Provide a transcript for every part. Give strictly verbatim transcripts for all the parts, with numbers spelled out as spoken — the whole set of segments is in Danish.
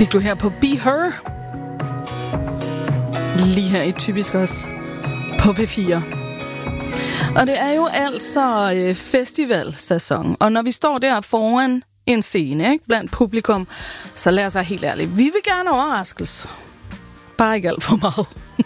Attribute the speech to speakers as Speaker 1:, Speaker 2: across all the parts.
Speaker 1: Fik du her på Be Her. Lige her i Typisk Os på P fire. Og det er jo altså øh, festivalsæson. Og når vi står der foran en scene, ikke, blandt publikum, så lad os være helt ærligt. Vi vil gerne overraskes. Bare ikke alt for meget.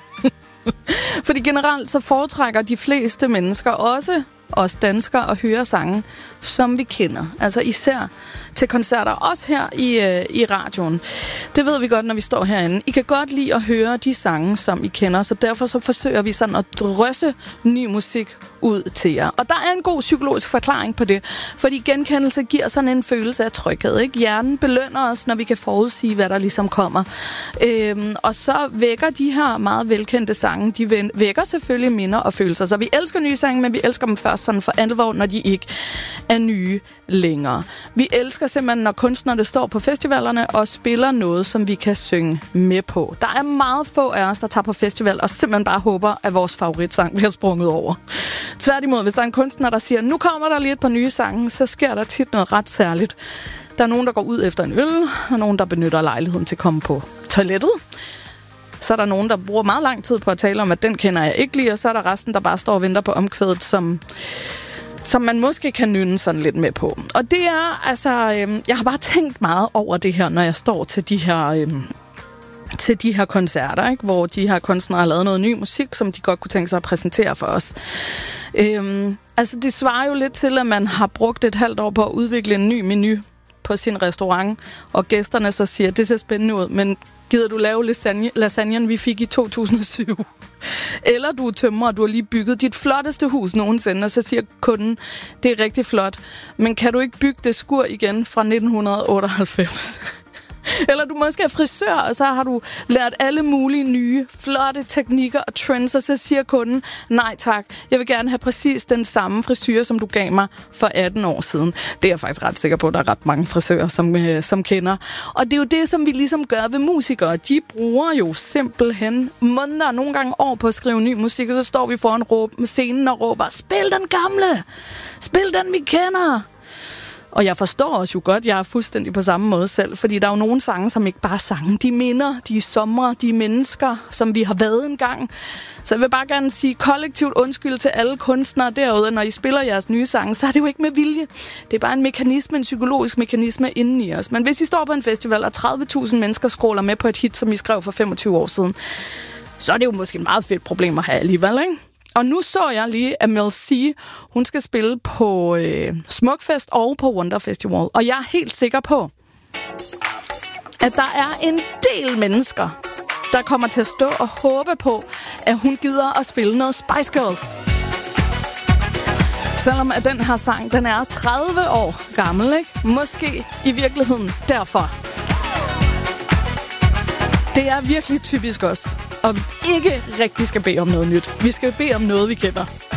Speaker 1: Fordi generelt så foretrækker de fleste mennesker, også os danskere, at høre sange, som vi kender. Altså især til koncerter, også her i, øh, i radioen. Det ved vi godt, når vi står herinde. I kan godt lide at høre de sange, som I kender, så derfor så forsøger vi sådan at drøsse ny musik ud til jer. Og der er en god psykologisk forklaring på det, fordi genkendelse giver sådan en følelse af tryghed, ikke? Hjernen belønner os, når vi kan forudsige, hvad der ligesom kommer. Øhm, og så vækker de her meget velkendte sange, de vækker selvfølgelig minder og følelser. Så vi elsker nye sange, men vi elsker dem først sådan for alvor, når de ikke er nye længere. Vi elsker simpelthen, når kunstnerne står på festivalerne og spiller noget, som vi kan synge med på. Der er meget få af os, der tager på festival og simpelthen bare håber, at vores favoritsang bliver sprunget over. Tværtimod, hvis der er en kunstner, der siger, nu kommer der lige et par nye sange, så sker der tit noget ret særligt. Der er nogen, der går ud efter en øl, og nogen, der benytter lejligheden til at komme på toilettet. Så er der nogen, der bruger meget lang tid på at tale om, at den kender jeg ikke lige, og så er der resten, der bare står og venter på omkvædet, som, som man måske kan nynne sådan lidt med på. Og det er, altså, øhm, jeg har bare tænkt meget over det her, når jeg står til de her... Øhm, til de her koncerter, ikke? Hvor de her kunstnere har lavet noget ny musik, som de godt kunne tænke sig at præsentere for os. Øhm, altså, det svarer jo lidt til, at man har brugt et halvt år på at udvikle en ny menu på sin restaurant, og gæsterne så siger, det ser spændende ud, men gider du lave lasagne, lasagnen, vi fik i to tusind og syv? Eller du er tømrer, og du har lige bygget dit flotteste hus nogensinde, og så siger kunden, det er rigtig flot, men kan du ikke bygge det skur igen fra nitten otteoghalvfems? Eller du måske er frisør, og så har du lært alle mulige nye, flotte teknikker og trends, og så siger kunden, nej tak, jeg vil gerne have præcis den samme frisyr, som du gav mig for atten år siden. Det er jeg faktisk ret sikker på, at der er ret mange frisører, som, øh, som kender. Og det er jo det, som vi ligesom gør ved musikere. De bruger jo simpelthen måneder, nogle gange år på at skrive ny musik, og så står vi foran råb, scenen og råber, spil den gamle! Spil den, vi kender! Og jeg forstår også jo godt, jeg er fuldstændig på samme måde selv, fordi der er jo nogle sange, som ikke bare er sange. De minder, de er somre, de er mennesker, som vi har været engang. Så jeg vil bare gerne sige kollektivt undskyld til alle kunstnere derude, når I spiller jeres nye sange, så er det jo ikke med vilje. Det er bare en mekanisme, en psykologisk mekanisme inden i os. Men hvis I står på en festival, og tredive tusind mennesker scroller med på et hit, som I skrev for femogtyve år siden, så er det jo måske et meget fedt problem at have alligevel, ikke? Og nu så jeg lige, at Mel C, hun skal spille på øh, Smukfest og på Wonder Festival. Og jeg er helt sikker på, at der er en del mennesker, der kommer til at stå og håbe på, at hun gider at spille noget Spice Girls. Selvom at den her sang, den er tredive år gammel, ikke? Måske i virkeligheden derfor. Det er virkelig typisk os, og vi ikke rigtig skal bede om noget nyt. Vi skal bede om noget, vi kender.